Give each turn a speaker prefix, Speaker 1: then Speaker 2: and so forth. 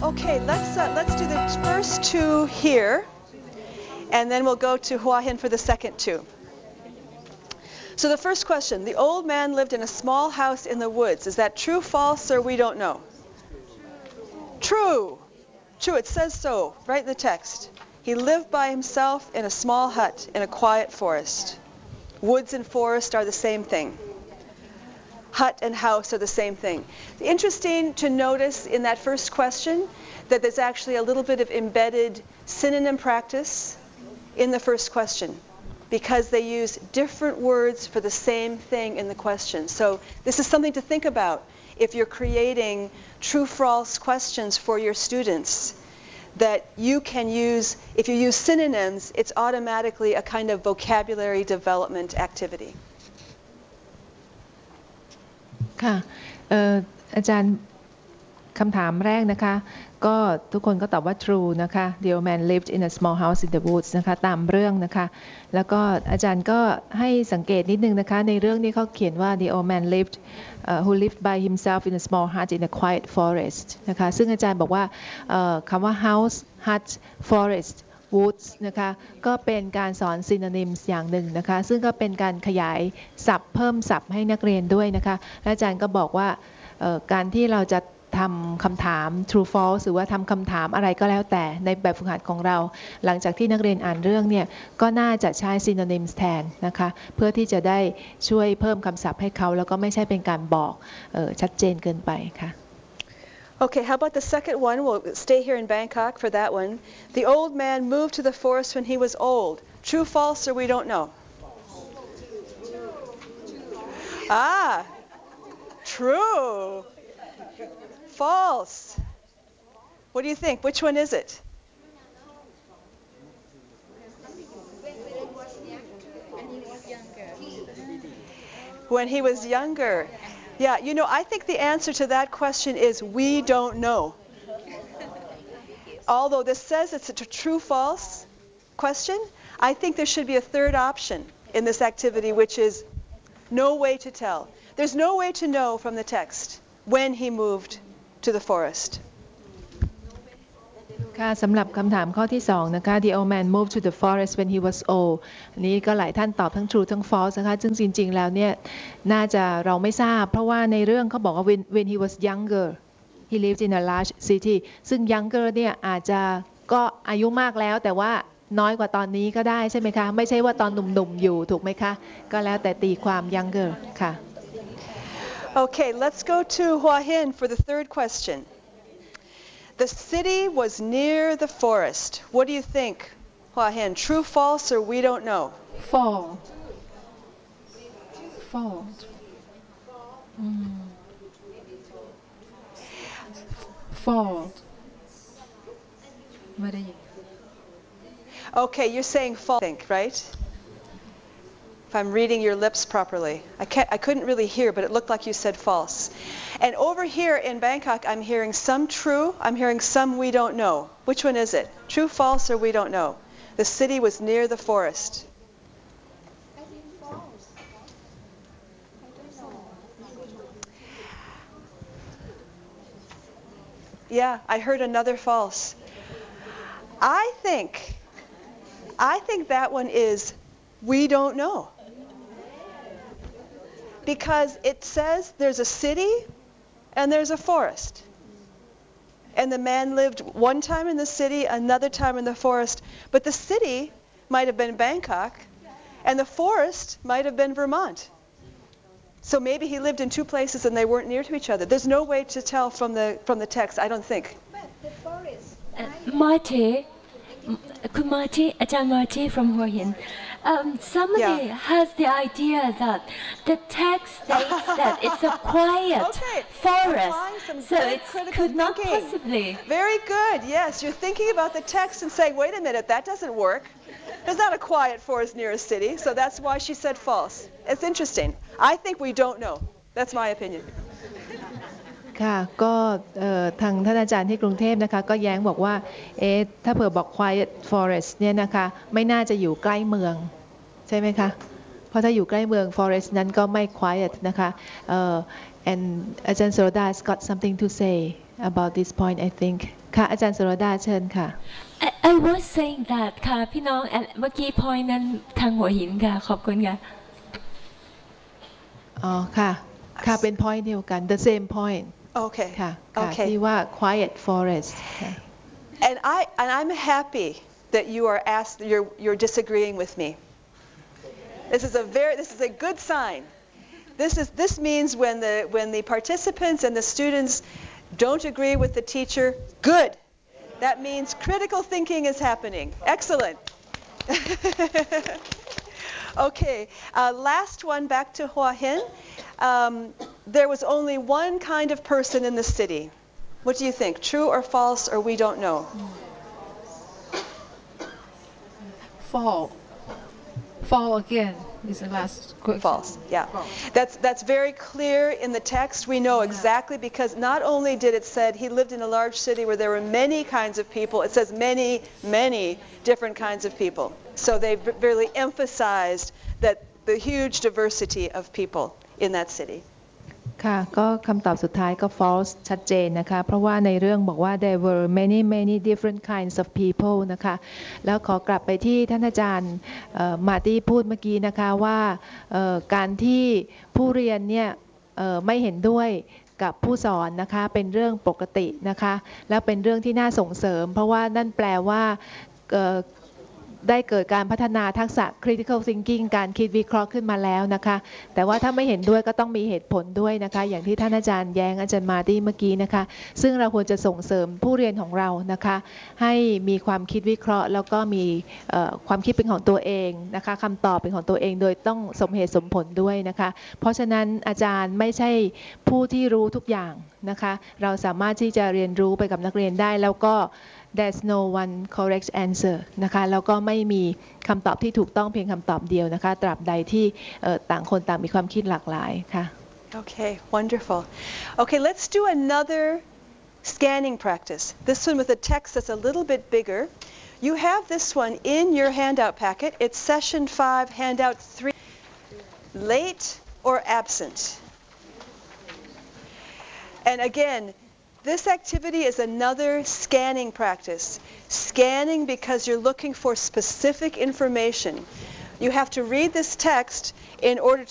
Speaker 1: Okay, let's do the first two here, and then we'll go to Hua Hin for the second two. So the first question, the old man lived in a small house in the woods. Is that true, false, or we don't know? True. True, it says so, right in the text. He lived by himself in a small hut in a quiet forest. Woods and forest are the same thing. Hut and house are the same thing. Interesting to notice in that first question that there's actually a little bit of embedded synonym practice in the first question because they use different words for the same thing in the question. So this is something to think about if you're creating true-false questions for your students, that you can use, if you use synonyms, it's automatically a kind of vocabulary development activity.
Speaker 2: ค่ะอาจารย์คำถามแรกนะคะก็ทุกคนก็ตอบว่า true นะคะ The old man lived in a small house in the woods นะคะตามเรื่องนะคะแล้วก็อาจารย์ก็ให้สังเกตนิดนึงนะคะในเรื่องนี้เขาเขียนว่า The old man lived who lived by himself in a small hut in a quiet forest นะคะซึ่งอาจารย์บอกว่าคำว่า house hut forest woods นะคะก็เป็นการสอน synonyms อย่างหนึ่งนะคะซึ่งก็เป็นการขยายศัพท์เพิ่มศัพท์ให้นักเรียนด้วยนะคะและอาจารย์ก็บอกว่าการที่เราจะทำคำถาม true false หรือว่าทำคำถามอะไรก็แล้วแต่ในแบบฝึกหัดของเราหลังจากที่นักเรียนอ่านเรื่องเนี่ยก็น่าจะใช้ synonyms แทนนะคะเพื่อที่จะได้ช่วยเพิ่มคำศัพท์ให้เขาแล้วก็ไม่ใช่เป็นการบอกชัดเจนเกินไปค่ะ
Speaker 1: Okay, how about the second one? We'll stay here in Bangkok for that one. The old man moved to the forest when he was old. True, false, or we don't know? Ah, true. False. What do you think? Which one is it? When he was younger. Yeah, you know, I think the answer to that question is we don't know. Although this says it's a true-false question, I think there should be a third option in this activity, which is no way to tell. There's no way to know from the text when he moved to the forest.
Speaker 2: ค่ะสำหรับคำถามข้อที่2นะคะ The old man moved to the forest when he was old อันนี้ก็หลายท่านตอบทั้ง true ทั้ง false นะคะซึ่งจริงๆแล้วเนี่ยน่าจะเราไม่ทราบเพราะว่าในเรื่องเขาบอกว่า when he was younger he lived in a large city ซึ่ง younger เนี่ยอาจจะก็อายุมากแล้วแต่ว่าน้อยกว่าตอนนี้ก็ได้ใช่ไหมคะไม่ใช่ว่าตอนหนุ่มๆอยู่ถูกไหมคะก็แล้วแต่ตีความ younger ค่ะ
Speaker 1: Okay, let's go to Hua Hin for the third question. The city was near the forest. What do you think, Hua Hin? True, false, or we don't know?
Speaker 3: False. False. What are you?
Speaker 1: Okay, you're saying false, I think, right? If I'm reading your lips properly. I couldn't really hear, but it looked like you said false. And over here in Bangkok, I'm hearing some true, I'm hearing some we don't know. Which one is it? True, false, or we don't know? The city was near the forest.
Speaker 4: I think false. I don't know.
Speaker 1: Yeah, I heard another false. I think that one is we don't know. Because it says there's a city and there's a forest. And the man lived one time in the city, another time in the forest. But the city might have been Bangkok, and the forest might have been Vermont. So maybe he lived in two places and they weren't near to each other. There's no way to tell from the text, I don't think.
Speaker 4: But the forest.
Speaker 5: Marty, could Marty, Ajahn Marty from Hua Hin, somebody has the idea that the text states that it's a quiet forest, so it could not possibly.
Speaker 1: Very good, yes. You're thinking about the text and saying, wait a minute, that doesn't work. There's not a quiet forest near a city, so that's why she said false. It's interesting. I think we don't know. That's my opinion.
Speaker 2: ค่ะก็ทางท่านอาจารย์ที่กรุงเทพนะคะก็แย้งบอกว่าถ้าเผื่อบอก quiet forest เนี่ยนะคะไม่น่าจะอยู่ใกล้เมืองใช่ไหมคะเพราะถ้าอยู่ใกล้เมือง forest นั้นก็ไม่ quiet นะคะand อาจารย์โสดา has got something to say about this point I think ค่ะอาจารย์สุรดาเชิญค่ะ
Speaker 5: I was saying that ค่ะพี่น้องเมื่อกี้ point นั้นทางหัวหินค่ะขอบคุณค่ะ
Speaker 2: อ๋อค่ะค่ะเป็น point เดียวกัน the same point
Speaker 1: Okay.
Speaker 2: ค่ะค่ะ
Speaker 1: Okay.
Speaker 2: ที่ว่า quiet forest ค่ะ
Speaker 1: And I'm happy that you're disagreeing with me. This is a good sign. This means when the participants and the students don't agree with the teacher, good. That means critical thinking is happening. Excellent. Okay, last one back to Hua Hin. There was only one kind of person in the city. What do you think? True or false, or we don't know?
Speaker 3: Fall again is the last question.
Speaker 1: False, yeah. That's very clear in the text. We know exactly because not only did it said he lived in a large city where there were many kinds of people, it says many different kinds of people. So they really emphasized that the huge diversity of people in that city.
Speaker 2: ค่ะก็คำตอบสุดท้ายก็ false ชัดเจนนะคะเพราะว่าในเรื่องบอกว่า there were many different kinds of people นะคะแล้วขอกลับไปที่ท่านอาจารย์มาร์ตี้พูดเมื่อกี้นะคะว่าการที่ผู้เรียนเนี่ยไม่เห็นด้วยกับผู้สอนนะคะเป็นเรื่องปกตินะคะแล้วเป็นเรื่องที่น่าส่งเสริมเพราะว่านั่นแปลว่าได้เกิดการพัฒนาทักษะ critical thinking การคิดวิเคราะห์ขึ้นมาแล้วนะคะแต่ว่าถ้าไม่เห็นด้วยก็ต้องมีเหตุผลด้วยนะคะอย่างที่ท่านอาจารย์แย้งอาจารย์มาร์ตี้เมื่อกี้นะคะซึ่งเราควรจะส่งเสริมผู้เรียนของเรานะคะให้มีความคิดวิเคราะห์แล้วก็มีความคิดเป็นของตัวเองนะคะคำตอบเป็นของตัวเองโดยต้องสมเหตุสมผลด้วยนะคะเพราะฉะนั้นอาจารย์ไม่ใช่ผู้ที่รู้ทุกอย่างนะคะเราสามารถที่จะเรียนรู้ไปกับนักเรียนได้แล้วก็There's no one correct answer นะคะแล้วก็ไม่มีคำตอบที่ถูกต้องเพียงคำตอบเดียวนะคะตราบใดที่ต่างคนต่างมีความคิดหลากหลายค่ะ
Speaker 1: Okay, wonderful. Okay, let's do another scanning practice. This one with a text that's a little bit bigger. You have this one in your handout packet. It's session 5, handout 3. Late or absent? And again, this activity is another scanning practice. Scanning because you're looking for specific information. You have to read this text in order